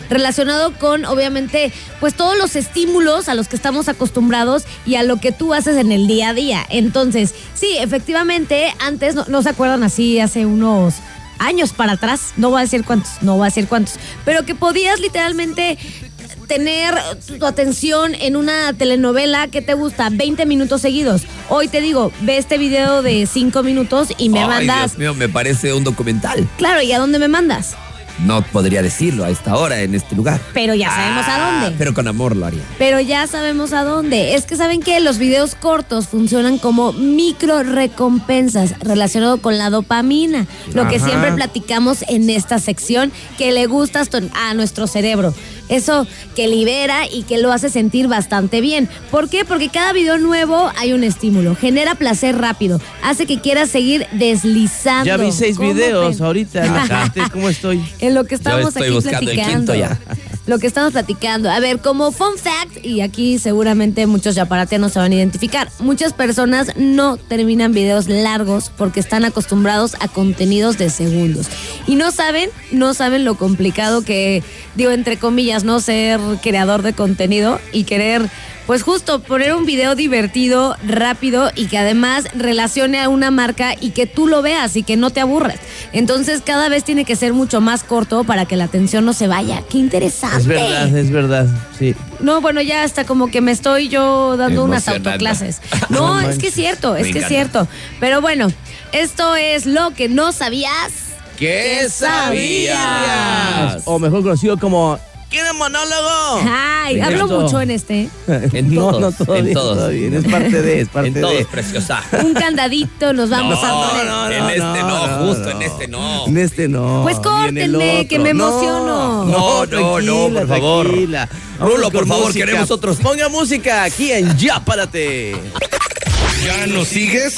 relacionado con, obviamente, pues todos los estímulos a los que estamos acostumbrados y a lo que tú haces en el día a día. Entonces, sí, efectivamente, antes, no se acuerdan así, hace unos años para atrás, no voy a decir cuántos, pero que podías literalmente tener tu atención en una telenovela que te gusta 20 minutos seguidos. Hoy te digo, ve este video de 5 minutos y me mandas. Dios mío, me parece un documental. Claro, ¿y a dónde me mandas? No podría decirlo a esta hora, en este lugar. Pero ya sabemos a dónde. Pero con amor lo haría. Pero ya sabemos a dónde. Es que ¿saben qué? Los videos cortos funcionan como micro recompensas relacionado con la dopamina. Lo que siempre platicamos en esta sección, que le gusta a nuestro cerebro. Eso que libera y que lo hace sentir bastante bien. ¿Por qué? Porque cada video nuevo hay un estímulo. Genera placer rápido. Hace que quieras seguir deslizando. Ya vi 6 videos ahorita. Imagínate cómo estoy. En lo que estamos Yo estoy aquí buscando platicando. el quinto ya. Lo que estamos platicando. A ver, como fun fact, y aquí seguramente muchos yaparatianos se van a identificar, muchas personas no terminan videos largos porque están acostumbrados a contenidos de segundos. Y no saben lo complicado que, digo, entre comillas, no ser creador de contenido y querer, pues justo poner un video divertido, rápido y que además relacione a una marca y que tú lo veas y que no te aburras. Entonces cada vez tiene que ser mucho más corto para que la atención no se vaya. ¡Qué interesante! Es verdad, sí. No, bueno, ya hasta como que me estoy yo dando unas autoclases. No, es que es cierto, es cierto. Pero bueno, esto es lo que no sabías. ¿Qué sabías? O mejor conocido como ¿quiere monólogo? Ay, hablo mucho en este. En todos, no, todavía, en todos. Todavía, es parte de, En todos, preciosa. Un candadito nos vamos a poner. En este no. En este no. Pues córtenme, que me emociono. No, por favor. Tranquila. Rulo, por favor, queremos otros. Ponga música aquí en Ya Párate. ¿Ya nos sigues?